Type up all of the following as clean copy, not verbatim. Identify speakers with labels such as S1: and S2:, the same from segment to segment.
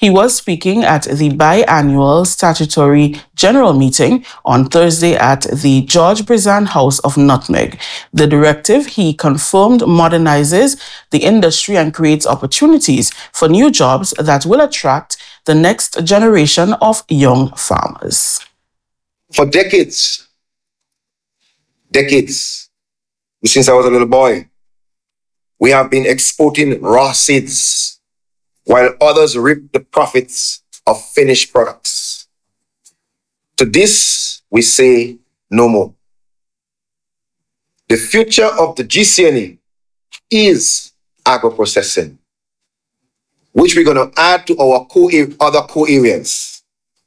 S1: He was speaking at the biannual statutory general meeting on Thursday at the George Brizan House of Nutmeg. The directive, he confirmed, modernizes the industry and creates opportunities for new jobs that will attract the next generation of young farmers.
S2: For decades, since I was a little boy, we have been exporting raw seeds while others reap the profits of finished products. To this, we say no more. The future of the GCNE is agro-processing, which we're going to add to our other core areas.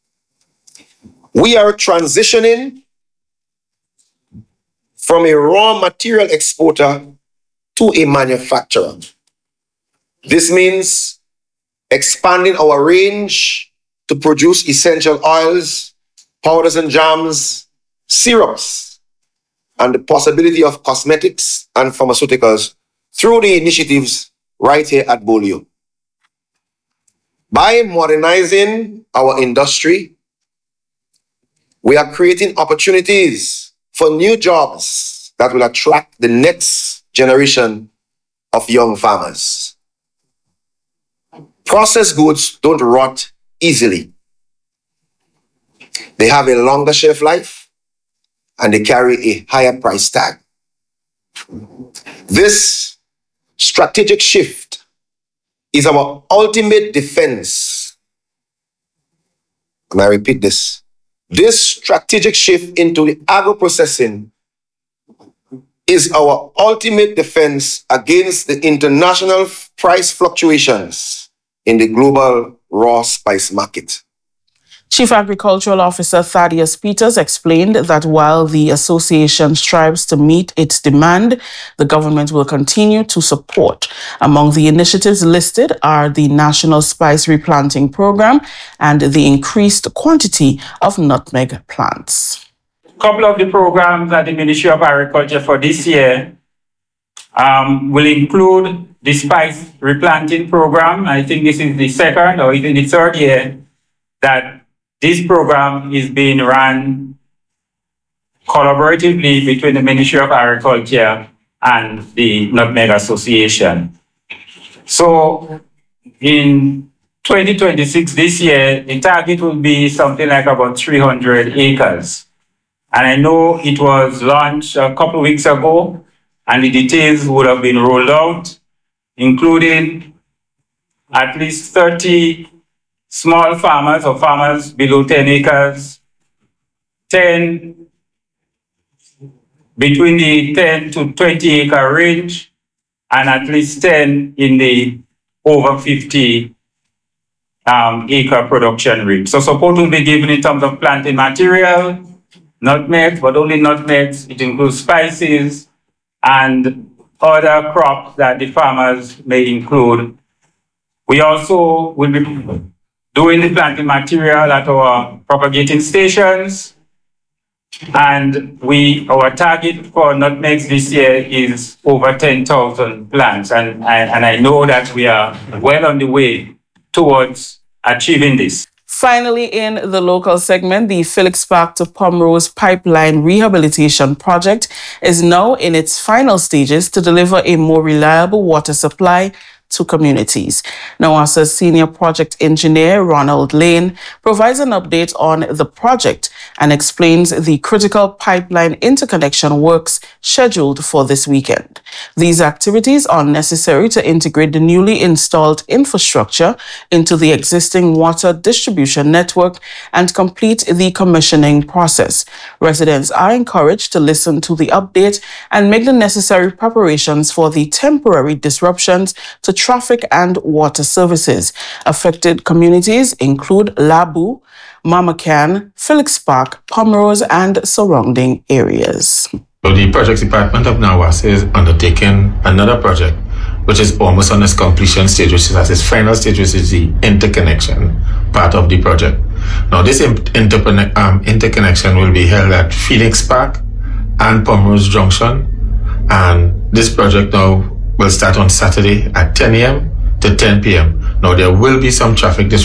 S2: We are transitioning from a raw material exporter to a manufacturer. This means expanding our range to produce essential oils, powders and jams, syrups, and the possibility of cosmetics and pharmaceuticals through the initiatives right here at Bolio. By modernizing our industry, we are creating opportunities for new jobs that will attract the next generation of young farmers. Processed goods don't rot easily. They have a longer shelf life and they carry a higher price tag. This strategic shift is our ultimate defense. And I repeat this. This strategic shift into the agro-processing is our ultimate defense against the international price fluctuations in the global raw spice market.
S1: Chief Agricultural Officer Thaddeus Peters explained that while the association strives to meet its demand, the government will continue to support. Among the initiatives listed are the National Spice Replanting Program and the increased quantity of nutmeg plants.
S3: A couple of the programs at the Ministry of Agriculture for this year will include the Spice Replanting Program. I think this is the second or even the third year that this program is being run collaboratively between the Ministry of Agriculture and the Nutmeg Association. So in 2026, this year, the target will be something like about 300 acres. And I know it was launched a couple of weeks ago, and the details would have been rolled out, including at least 30 small farmers or farmers below 10 acres, 10 between the 10 to 20 acre range, and at least 10 in the over 50 acre production range. So support will be given in terms of planting material, nutmegs, but only nutmegs. It includes spices and other crops that the farmers may include. We also will be doing the planting material at our propagating stations. And our target for nutmegs this year is over 10,000 plants. And I know that we are well on the way towards achieving this.
S1: Finally, in the local segment, the Felix Park to Pomrose Pipeline Rehabilitation Project is now in its final stages to deliver a more reliable water supply to communities. NOASA's senior project engineer, Ronald Lane, provides an update on the project and explains the critical pipeline interconnection works scheduled for this weekend. These activities are necessary to integrate the newly installed infrastructure into the existing water distribution network and complete the commissioning process. Residents are encouraged to listen to the update and make the necessary preparations for the temporary disruptions to traffic and water services. Affected communities include Labu, Mamacan, Felix Park, Pomrose, and surrounding areas.
S4: So the Projects Department of NOASA is undertaking another project, which is almost on its completion stage, which is at its final stage, which is the interconnection part of the project. Now, this interconnection will be held at Felix Park and Pomrose Junction, and this project now will start on Saturday at 10 a.m. to 10 p.m. Now, there will be some traffic disruption